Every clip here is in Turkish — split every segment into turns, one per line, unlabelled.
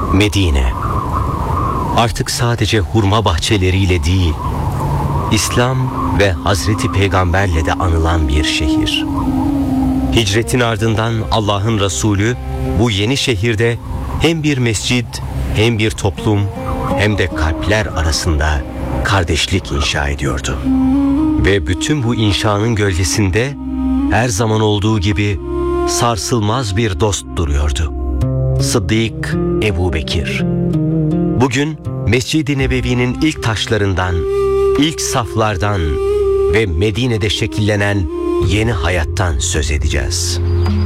Medine artık sadece hurma bahçeleriyle değil, İslam ve Hazreti Peygamberle de anılan bir şehir. Hicretin ardından Allah'ın Resulü bu yeni şehirde hem bir mescid, hem bir toplum, hem de kalpler arasında kardeşlik inşa ediyordu. Ve bütün bu inşanın gölgesinde her zaman olduğu gibi sarsılmaz bir dost duruyordu. Sıddık Ebu Bekir. Bugün Mescid-i Nebevi'nin ilk taşlarından, ilk saflardan ve Medine'de şekillenen yeni hayattan söz edeceğiz.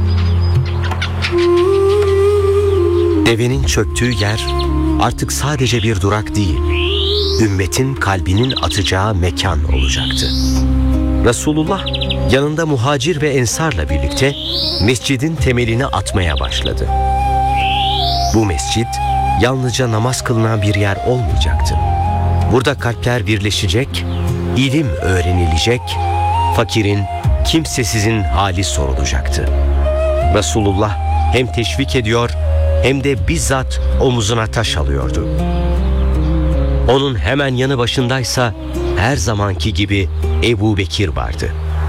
Devenin çöktüğü yer artık sadece bir durak değil, ümmetin kalbinin atacağı mekan olacaktı. Resulullah yanında muhacir ve ensarla birlikte mescidin temelini atmaya başladı. Bu mescid yalnızca namaz kılınan bir yer olmayacaktı. Burada kalpler birleşecek, ilim öğrenilecek, fakirin, kimsesizin hali sorulacaktı. Resulullah hem teşvik ediyor hem de bizzat omuzuna taş alıyordu. Onun hemen yanı başındaysa her zamanki gibi Ebu Bekir vardı.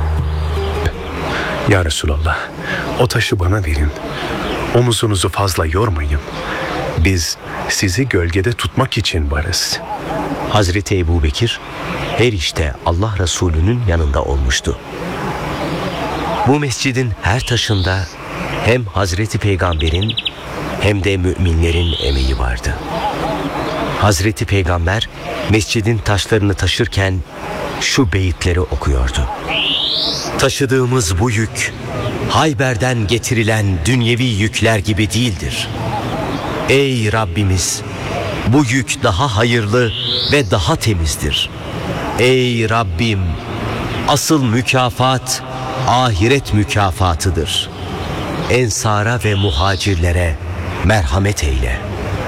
Ya Resulallah, o taşı bana verin. Omuzunuzu fazla yormayın. Biz sizi gölgede tutmak için varız.
Hazreti Ebu Bekir her işte Allah Resulü'nün yanında olmuştu. Bu mescidin her taşında hem Hazreti Peygamber'in hem de müminlerin emeği vardı. Hazreti Peygamber mescidin taşlarını taşırken şu beyitleri okuyordu. Taşıdığımız bu yük Hayber'den getirilen dünyevi yükler gibi değildir. Ey Rabbimiz, bu yük daha hayırlı ve daha temizdir. Ey Rabbim, asıl mükafat ahiret mükafatıdır. Ensara ve muhacirlere merhamet eyle.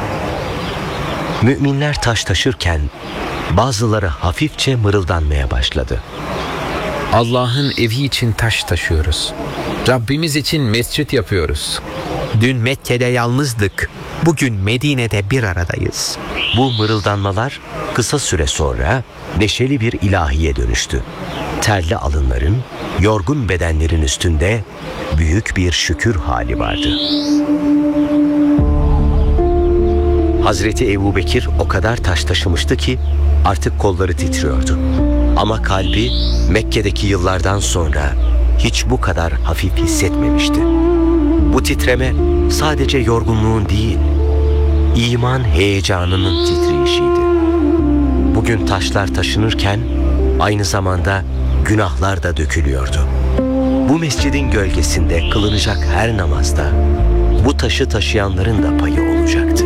Müminler taş taşırken bazıları hafifçe mırıldanmaya başladı.
Allah'ın evi için taş taşıyoruz. Rabbimiz için mescit yapıyoruz.
Dün Mekke'de yalnızdık. Bugün Medine'de bir aradayız. Bu mırıldanmalar kısa süre sonra neşeli bir ilahiye dönüştü. Terli alınların, yorgun bedenlerin üstünde büyük bir şükür hali vardı. Hazreti Ebu Bekir o kadar taş taşımıştı ki artık kolları titriyordu. Ama kalbi Mekke'deki yıllardan sonra hiç bu kadar hafif hissetmemişti. Bu titreme sadece yorgunluğun değil, iman heyecanının titreyişiydi. Bugün taşlar taşınırken aynı zamanda günahlar da dökülüyordu. Bu mescidin gölgesinde kılınacak her namazda bu taşı taşıyanların da payı olacaktı.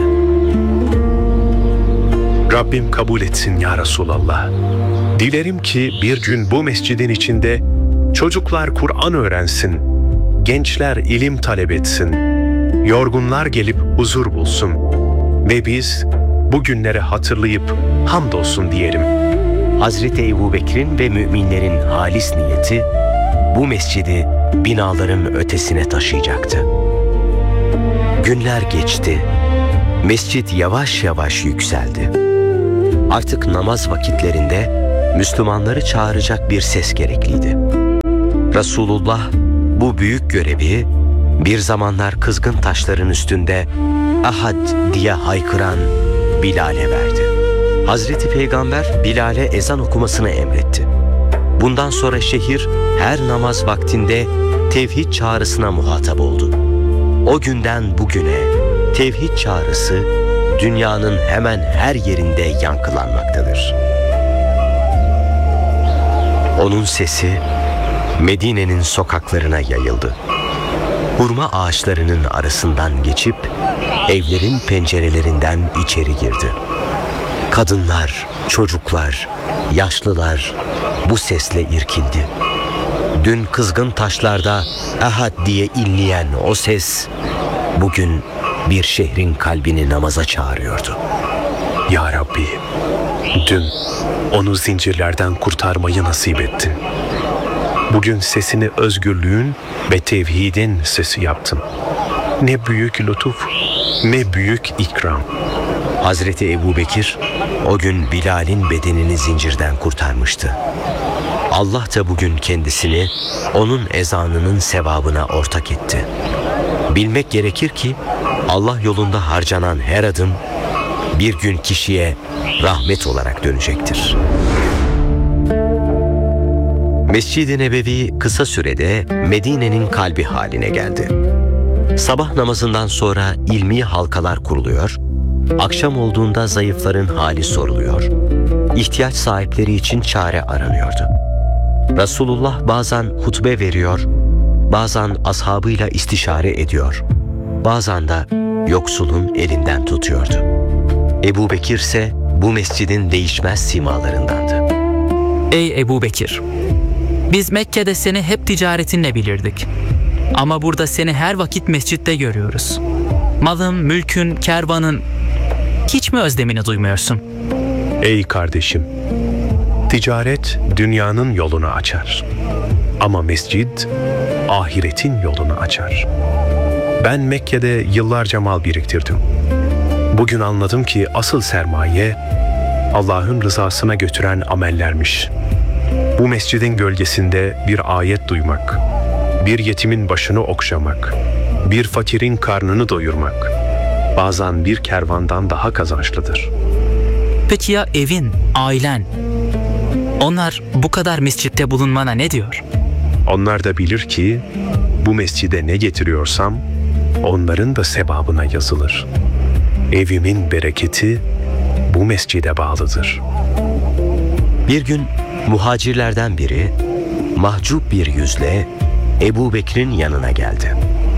Rabbim kabul etsin ya Resulallah. Dilerim ki bir gün bu mescidin içinde çocuklar Kur'an öğrensin, gençler ilim talep etsin, yorgunlar gelip huzur bulsun ve biz bu günleri hatırlayıp hamdolsun diyelim.
Hazreti Ebu Bekir'in ve müminlerin halis niyeti bu mescidi binaların ötesine taşıyacaktı. Günler geçti, mescid yavaş yavaş yükseldi. Artık namaz vakitlerinde Müslümanları çağıracak bir ses gerekliydi. Resulullah bu büyük görevi bir zamanlar kızgın taşların üstünde Ahad diye haykıran Bilal'e verdi. Hazreti Peygamber Bilal'e ezan okumasını emretti. Bundan sonra şehir her namaz vaktinde tevhid çağrısına muhatap oldu. O günden bugüne tevhid çağrısı dünyanın hemen her yerinde yankılanmaktadır. Onun sesi Medine'nin sokaklarına yayıldı. Hurma ağaçlarının arasından geçip evlerin pencerelerinden içeri girdi. Kadınlar, çocuklar, yaşlılar bu sesle irkildi. Dün kızgın taşlarda Ahad diye inleyen o ses bugün bir şehrin kalbini namaza çağırıyordu.
Ya Rabbi, dün onu zincirlerden kurtarmayı nasip ettin. Bugün sesini özgürlüğün ve tevhidin sesi yaptın. Ne büyük lütuf, Ne büyük ikram.
Hazreti Ebubekir o gün Bilal'in bedenini zincirden kurtarmıştı. Allah da bugün kendisini onun ezanının sevabına ortak etti. Bilmek gerekir ki Allah yolunda harcanan her adım bir gün kişiye rahmet olarak dönecektir. Mescid-i Nebevi kısa sürede Medine'nin kalbi haline geldi. Sabah namazından sonra ilmi halkalar kuruluyor, akşam olduğunda zayıfların hali soruluyor, ihtiyaç sahipleri için çare aranıyordu. Resulullah bazen hutbe veriyor, bazen ashabıyla istişare ediyor, bazen de yoksulun elinden tutuyordu. Ebubekir ise bu mescidin değişmez simalarındandı.
Ey Ebubekir! Biz Mekke'de seni hep ticaretinle bilirdik. Ama burada seni her vakit mescitte görüyoruz. Malın, mülkün, kervanın hiç mi özlemini duymuyorsun?
Ey kardeşim, ticaret dünyanın yolunu açar. Ama mescid ahiretin yolunu açar. Ben Mekke'de yıllarca mal biriktirdim. Bugün anladım ki asıl sermaye Allah'ın rızasına götüren amellermiş. Bu mescidin gölgesinde bir ayet duymak, bir yetimin başını okşamak, bir fakirin karnını doyurmak, bazen bir kervandan daha kazançlıdır.
Peki ya evin, ailen? Onlar bu kadar mescitte bulunmana ne diyor?
Onlar da bilir ki bu mescide ne getiriyorsam onların da sevabına yazılır. Evimin bereketi bu mescide bağlıdır.
Bir gün muhacirlerden biri mahcup bir yüzle Ebubekir'in yanına geldi.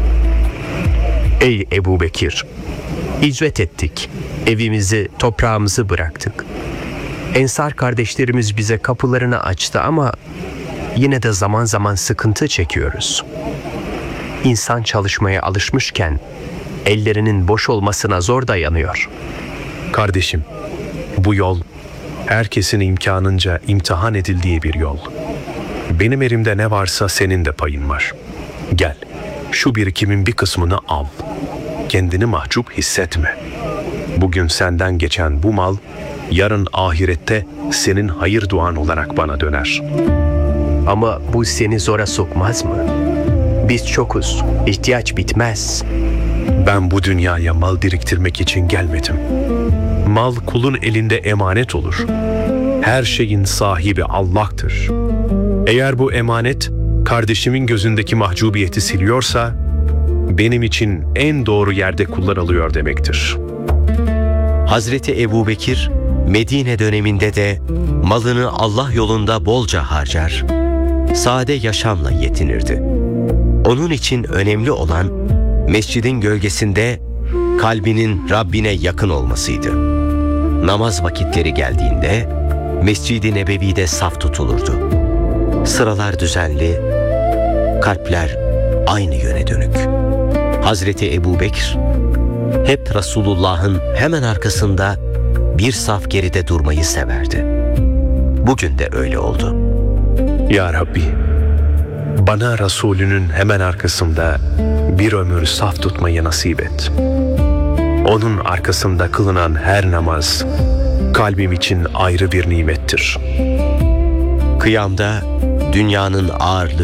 Ey Ebubekir! Hicret ettik. Evimizi, toprağımızı bıraktık. Ensar kardeşlerimiz bize kapılarını açtı ama yine de zaman zaman sıkıntı çekiyoruz. İnsan çalışmaya alışmışken ellerinin boş olmasına zor dayanıyor.
Kardeşim, bu yol herkesin imkanınca imtihan edildiği bir yol. Benim elimde ne varsa senin de payın var. Gel, şu birikimin bir kısmını al. Kendini mahcup hissetme. Bugün senden geçen bu mal, yarın ahirette senin hayır duan olarak bana döner.
Ama bu seni zora sokmaz mı? Biz çokuz, ihtiyaç bitmez.
Ben bu dünyaya mal biriktirmek için gelmedim. Mal kulun elinde emanet olur. Her şeyin sahibi Allah'tır. Eğer bu emanet kardeşimin gözündeki mahcubiyeti siliyorsa, benim için en doğru yerde kullanılıyor demektir.
Hazreti Ebubekir Medine döneminde de malını Allah yolunda bolca harcar, sade yaşamla yetinirdi. Onun için önemli olan mescidin gölgesinde kalbinin Rabbine yakın olmasıydı. Namaz vakitleri geldiğinde Mescid-i Nebevi'de saf tutulurdu. Sıralar düzenli, kalpler aynı yöne dönük. Hazreti Ebubekir hep Resulullah'ın hemen arkasında bir saf geride durmayı severdi. Bugün de öyle oldu.
Ya Rabbi, bana Resulünün hemen arkasında bir ömür saf tutmayı nasip et. Onun arkasında kılınan her namaz kalbim için ayrı bir nimettir.
Kıyamda dünyanın ağırlığı